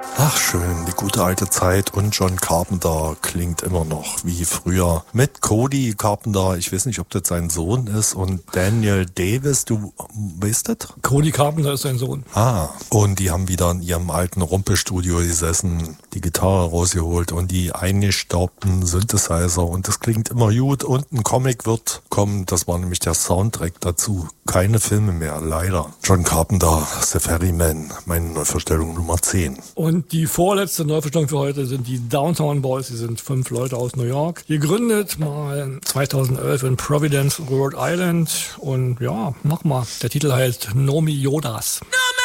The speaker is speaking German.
Ach schön, die gute alte Zeit und John Carpenter klingt immer noch wie früher. Mit Cody Carpenter, ich weiß nicht, ob das sein Sohn ist, und Daniel Davis, du weißt das? Cody Carpenter ist sein Sohn. Und die haben wieder in ihrem alten Rumpelstudio gesessen, die Gitarre rausgeholt und die eingestaubten Synthesizer, und das klingt immer gut, und ein Comic wird kommen, das war nämlich der Soundtrack dazu. Keine Filme mehr, leider. John Carpenter, The Ferryman, meine Neuvorstellung Nummer 10. Und die vorletzte Neuvorstellung für heute sind die Downtown Boys. Sie sind 5 Leute aus New York. Gegründet mal 2011 in Providence, Rhode Island. Und ja, mach mal. Der Titel heißt No Me Yodas. No me